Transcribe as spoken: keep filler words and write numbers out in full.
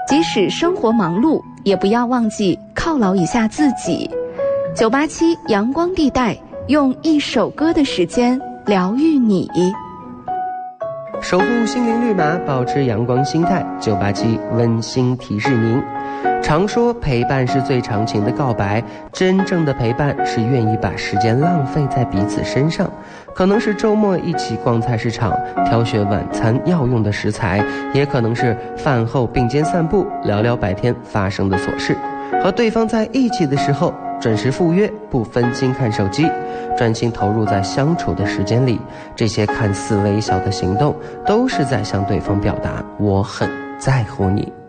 即使生活忙碌，也不要忘记犒劳一下自己。九八七阳光地带，用一首歌的时间疗愈你。 守护心灵绿码，保持阳光心态。九八七温馨提示您，常说陪伴是最长情的告白，真正的陪伴是愿意把时间浪费在彼此身上，可能是周末一起逛菜市场，挑选晚餐要用的食材，也可能是饭后并肩散步，聊聊白天发生的琐事。和对方在一起的时候，准时赴约，不分心看手机，专心投入在相处的时间里。这些看似微小的行动，都是在向对方表达我很在乎你。